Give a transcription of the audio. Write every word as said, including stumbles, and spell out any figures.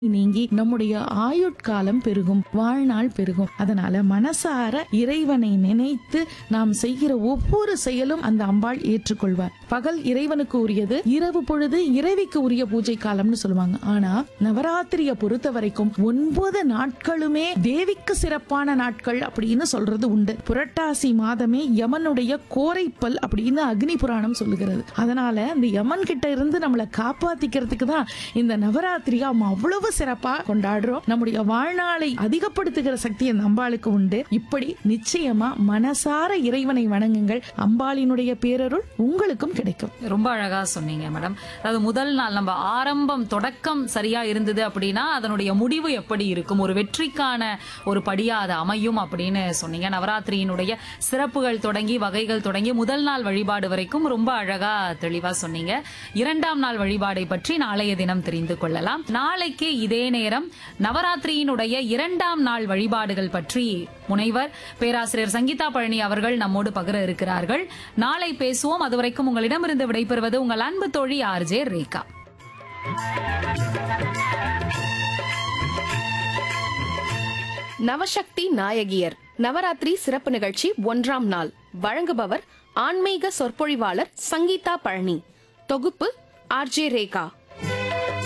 நீங்கி நம்முடைய ஆயுட்காலம் பெருகும், வாழ்நாள் பெருகும். அதனால மனசார இறைவனை நினைத்து நாம் செய்கிற ஒவ்வொரு செயலும் அந்த அம்பாள் ஏற்றுக்கொள்வார். பகல் இறைவனுக்கு உரியது, இரவு பொழுது இறைவிக்கு உரிய பூஜை காலம்னு சொல்லுவாங்க. ஆனா நவராத்திரியை பொறுத்த வரைக்கும் ஒன்பது நாட்களுமே தேவிக்கு சிறப்பான நாட்கள் அப்படின்னு சொல்றது உண்டு. புரட்டாசி மாதமே யமனுடைய கோரைப்பல் அப்படின்னு அக்னி புராணம் சொல்லுகிறது. அதனால இந்த யமன் கிட்ட இருந்து நம்மளை காப்பாத்திக்கிறதுக்கு தான் இந்த நவராத்திரியா அவ்வளவு சிறப்பா கொண்டாடுறோம். நம்முடைய வாழ்நாளை அதிகப்படுத்துகிற சக்தி அந்த அம்பாளுக்கு உண்டு. இப்படி நிச்சயமா மனசார இறைவனை வணங்குங்கள், அம்பாளினுடைய பேரருள் உங்களுக்கும் கிடைக்கும். ரொம்ப அழகா சொன்னீங்க மேடம். அதாவது முதல் நாள் நம்ம ஆரம்பம் தொடக்கம் சரியா இருந்தது அப்படின்னா அதனுடைய முடிவு எப்படி இருக்கும், ஒரு வெற்றிக்கான ஒரு படியா அது அமையும் அப்படின்னு சொன்னீங்க. நவராத்திரியினுடைய சிறப்புகள் தொடங்கி வகைகள் தொடங்கி முதல் நாள் வழிபாடு வரைக்கும் ரொம்ப அழகா தெளிவா சொன்னீங்க. இரண்டாம் நாள் வழிபாடை பற்றி நாளைய தினம் தெரிந்து கொள்ளலாம். நாளைக்கு இதே நேரம் நவராத்திரியினுடைய இரண்டாம் நாள் வழிபாடுகள் பற்றி முனைவர் பேராசிரியர் சங்கீதா பழனி அவர்கள் நம்மோடு பகிர இருக்கிறார்கள். நாளை பேசுவோம். அதுவரைக்கும் உங்களிடமிருந்து விடைபெறுவது உங்கள் அன்பு தோழி ஆர்ஜே ரேகா. நவசக்தி நாயகியர் நவராத்திரி சிறப்பு நிகழ்ச்சி ஒன்றாம் நாள். வழங்குபவர் ஆன்மீக சொற்பொழிவாளர் சங்கீதா பழனி. தொகுப்பு ஆர்ஜே ரேகா.